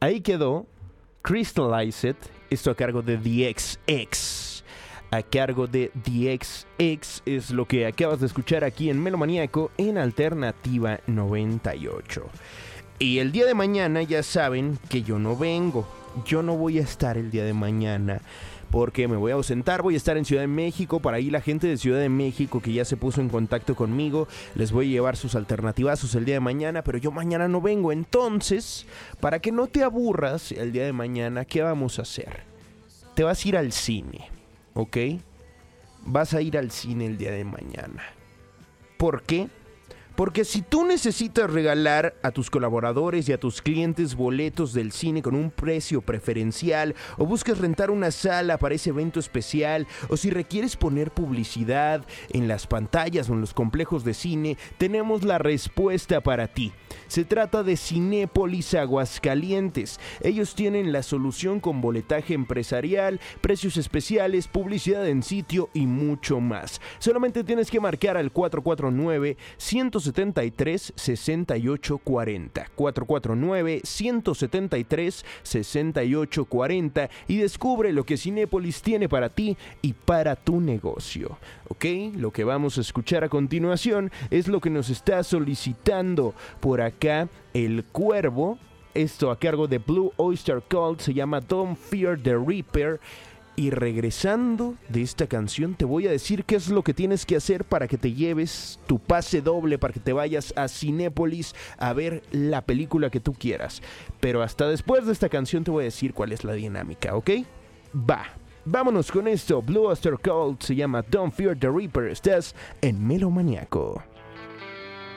Ahí quedó Crystallize It, esto a cargo de The XX. A cargo de The XX es lo que acabas de escuchar aquí en Melomaníaco en Alternativa 98. Y el día de mañana ya saben que yo no vengo. Yo no voy a estar el día de mañana porque me voy a ausentar, voy a estar en Ciudad de México. Para ahí la gente de Ciudad de México que ya se puso en contacto conmigo, les voy a llevar sus alternativazos el día de mañana, pero yo mañana no vengo. Entonces, para que no te aburras el día de mañana, ¿qué vamos a hacer? Te vas a ir al cine, ¿ok? Vas a ir al cine el día de mañana. ¿Por qué? Porque si tú necesitas regalar a tus colaboradores y a tus clientes boletos del cine con un precio preferencial, o buscas rentar una sala para ese evento especial, o si requieres poner publicidad en las pantallas o en los complejos de cine, tenemos la respuesta para ti. Se trata de Cinépolis Aguascalientes. Ellos tienen la solución con boletaje empresarial, precios especiales, publicidad en sitio y mucho más. Solamente tienes que marcar al 449-173-6840. 449-173-6840 y descubre lo que Cinépolis tiene para ti y para tu negocio. ¿Ok? Lo que vamos a escuchar a continuación es lo que nos está solicitando por acá el Cuervo. Esto a cargo de Blue Oyster Cult, se llama Don't Fear the Reaper. Y regresando de esta canción te voy a decir qué es lo que tienes que hacer para que te lleves tu pase doble, para que te vayas a Cinépolis a ver la película que tú quieras. Pero hasta después de esta canción te voy a decir cuál es la dinámica, ¿ok? Va, vámonos con esto. Blue Oyster Cult se llama Don't Fear the Reaper. Estás en Melomaníaco.